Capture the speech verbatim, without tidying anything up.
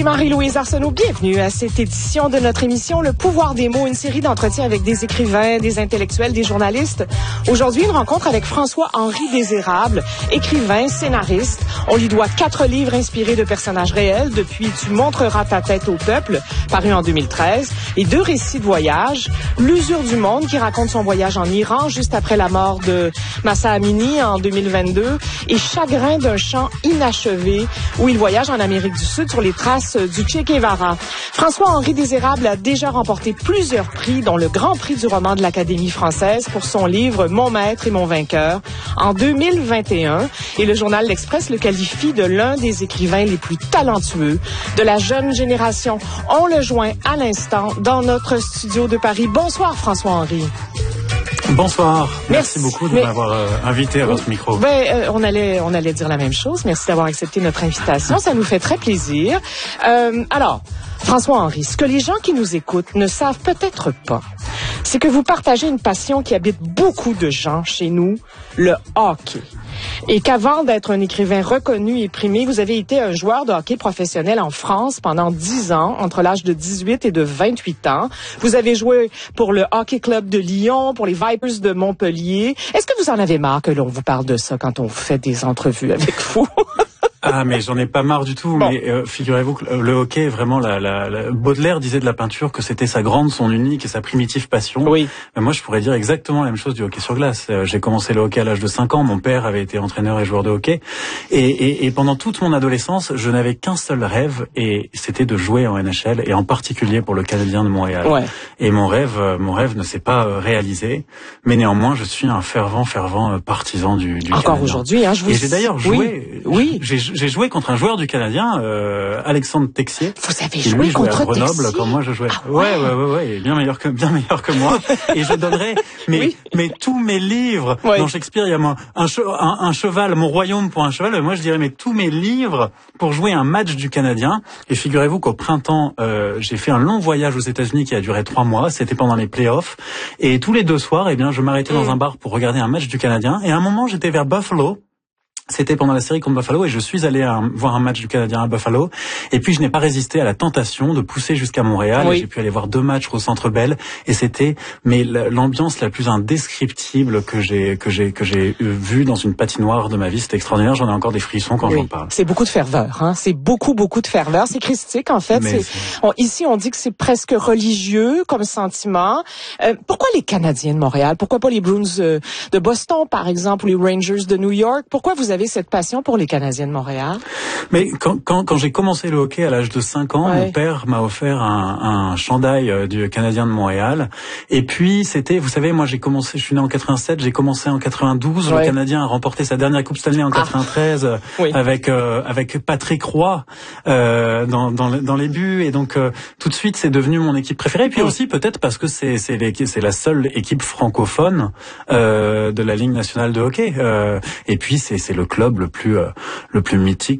Ici Marie-Louise Arsenault, bienvenue à cette édition de notre émission Le pouvoir des mots, une série d'entretiens avec des écrivains, des intellectuels, des journalistes. Aujourd'hui, une rencontre avec François-Henri Désérable, écrivain, scénariste. On lui doit quatre livres inspirés de personnages réels, depuis Tu montreras ta tête au peuple, paru en deux mille treize, et deux récits de voyage, L'usure du monde, qui raconte son voyage en Iran juste après la mort de Mahsa Amini en deux mille vingt-deux, et Chagrin d'un chant inachevé, où il voyage en Amérique du Sud sur les traces du Che Guevara. François-Henri Désérable a déjà remporté plusieurs prix, dont le Grand Prix du roman de l'Académie française pour son livre Mon maître et mon vainqueur en deux mille vingt et un. Et le journal L'Express le qualifie de l'un des écrivains les plus talentueux de la jeune génération. On le joint à l'instant dans notre studio de Paris. Bonsoir François-Henri. Bonsoir. Merci, Merci beaucoup de Mais... m'avoir euh, invité à votre micro. Ben, euh, on allait, on allait dire la même chose. Merci d'avoir accepté notre invitation. Ça nous fait très plaisir. Euh, alors, François-Henri, ce que les gens qui nous écoutent ne savent peut-être pas, c'est que vous partagez une passion qui habite beaucoup de gens chez nous, le hockey. Et qu'avant d'être un écrivain reconnu et primé, vous avez été un joueur de hockey professionnel en France pendant dix ans, entre l'âge de dix-huit et de vingt-huit ans. Vous avez joué pour le Hockey Club de Lyon, pour les Vipers de Montpellier. Est-ce que vous en avez marre que l'on vous parle de ça quand on fait des entrevues avec vous? Ah, mais j'en ai pas marre du tout. Bon. Mais euh, figurez-vous que le hockey est vraiment la, la, la... Baudelaire disait de la peinture que c'était sa grande, son unique et sa primitive passion. Oui. Mais moi, je pourrais dire exactement la même chose du hockey sur glace. Euh, j'ai commencé le hockey à l'âge de cinq ans. Mon père avait été entraîneur et joueur de hockey. Et, et, et pendant toute mon adolescence, je n'avais qu'un seul rêve, et c'était de jouer en N H L, et en particulier pour le Canadien de Montréal. Ouais. Et mon rêve, euh, mon rêve ne s'est pas euh, réalisé. Mais néanmoins, je suis un fervent, fervent euh, partisan du, du Encore Canadien. aujourd'hui, hein, je vous... Et j'ai d'ailleurs joué. Oui. oui. J'ai, j'ai joué contre un joueur du Canadien, euh, Alexandre Texier. Vous avez qui, joué lui, contre à Grenoble Texier quand moi je jouais. Ah ouais. ouais, ouais, ouais, ouais, bien meilleur que bien meilleur que moi. Et je donnerais mais oui. mais tous mes livres. Ouais. Dans Shakespeare, il y a un, un, un, un cheval, mon royaume pour un cheval. Moi, je dirais mais tous mes livres pour jouer un match du Canadien. Et figurez-vous qu'au printemps, euh, j'ai fait un long voyage aux États-Unis qui a duré trois mois. C'était pendant les playoffs. Et tous les deux soirs, eh bien, je m'arrêtais mmh. dans un bar pour regarder un match du Canadien. Et à un moment, j'étais vers Buffalo. C'était pendant la série contre Buffalo, et je suis allé à un, voir un match du Canadien à Buffalo. Et puis je n'ai pas résisté à la tentation de pousser jusqu'à Montréal. Oui. Et j'ai pu aller voir deux matchs au Centre Bell, et c'était mais l'ambiance la plus indescriptible que j'ai que j'ai que j'ai vue dans une patinoire de ma vie. C'était extraordinaire. J'en ai encore des frissons quand oui. j'en parle. C'est beaucoup de ferveur, hein. C'est beaucoup beaucoup de ferveur. C'est christique en fait. C'est, c'est... On, ici on dit que c'est presque religieux comme sentiment. Euh, pourquoi les Canadiens de Montréal? Pourquoi pas les Bruins euh, de Boston par exemple, ou les Rangers de New York? Pourquoi vous avez cette passion pour les Canadiens de Montréal? Mais quand, quand, quand j'ai commencé le hockey à l'âge de cinq ans, ouais. mon père m'a offert un, un chandail du Canadien de Montréal. Et puis, c'était, vous savez, moi j'ai commencé, je suis né en quatre-vingt-sept, j'ai commencé en quatre-vingt-douze. Ouais. Le Canadien a remporté sa dernière Coupe Stanley en ah. quatre-vingt-treize oui. avec euh, avec Patrick Roy euh, dans, dans, dans les buts. Et donc, euh, tout de suite, c'est devenu mon équipe préférée. Et puis oui. aussi, peut-être parce que c'est, c'est, c'est la seule équipe francophone euh, de la Ligue nationale de hockey. Euh, et puis, c'est, c'est le club le plus euh, le plus mythique